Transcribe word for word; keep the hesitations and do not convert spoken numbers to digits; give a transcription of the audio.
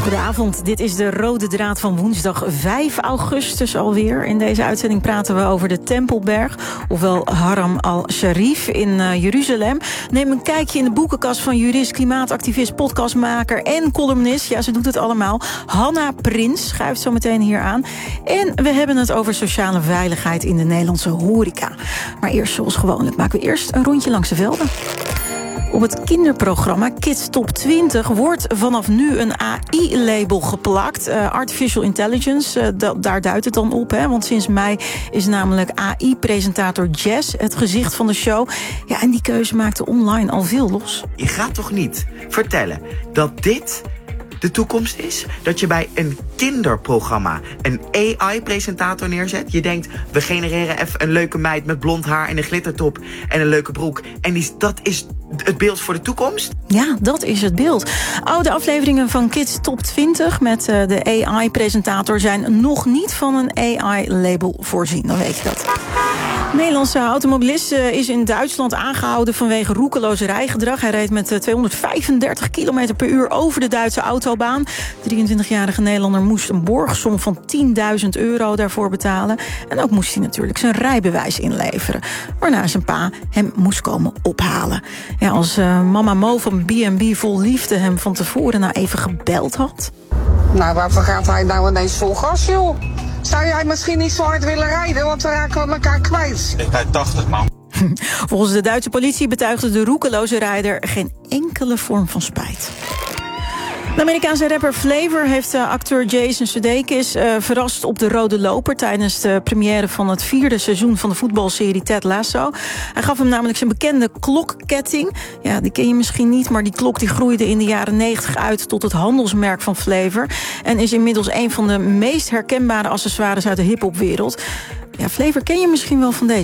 Goedenavond, dit is de Rode Draad van woensdag vijf augustus alweer. In deze uitzending praten we over de Tempelberg, ofwel Haram al-Sharif in uh, Jeruzalem. Neem een kijkje in de boekenkast van jurist, klimaatactivist, podcastmaker en columnist. Ja, ze doet het allemaal. Hanna Prins schuift zo meteen hier aan. En we hebben het over sociale veiligheid in de Nederlandse horeca. Maar eerst, zoals gewoonlijk, maken we eerst een rondje langs de velden. Op het kinderprogramma Kids Top twintig wordt vanaf nu een A I-label geplakt. Uh, Artificial Intelligence, uh, da- daar duidt het dan op. Hè? Want sinds mei is namelijk A I-presentator Jess het gezicht van de show. Ja, en die keuze maakte online al veel los. Je gaat toch niet vertellen dat dit de toekomst is? Dat je bij een kinderprogramma een A I-presentator neerzet? Je denkt, we genereren even een leuke meid met blond haar en een glittertop en een leuke broek. En die, dat is het beeld voor de toekomst? Ja, dat is het beeld. Oude afleveringen van Kids Top twintig met uh, de A I-presentator zijn nog niet van een A I-label voorzien. Dan weet je dat. De Nederlandse automobilist is in Duitsland aangehouden vanwege roekeloos rijgedrag. Hij reed met tweehonderdvijfendertig kilometer per uur over de Duitse autobaan. De drieëntwintigjarige Nederlander moest een borgsom van tienduizend euro daarvoor betalen. En ook moest hij natuurlijk zijn rijbewijs inleveren. Waarna zijn pa hem moest komen ophalen. Ja, als uh, mama Mo van B en B Vol Liefde hem van tevoren nou even gebeld had. Nou, waarvoor gaat hij nou ineens vol gas, joh? Zou jij misschien niet zo hard willen rijden, want we raken elkaar kwijt. Ik rijd tachtig, man. Volgens de Duitse politie betuigde de roekeloze rijder geen enkele vorm van spijt. De Amerikaanse rapper Flavor heeft uh, acteur Jason Sudeikis uh, verrast op de rode loper tijdens de première van het vierde seizoen van de voetbalserie Ted Lasso. Hij gaf hem namelijk zijn bekende klokketting. Ja, die ken je misschien niet, maar die klok die groeide in de jaren negentig uit tot het handelsmerk van Flavor en is inmiddels een van de meest herkenbare accessoires uit de hiphopwereld. Ja, Flavor ken je misschien wel van deze.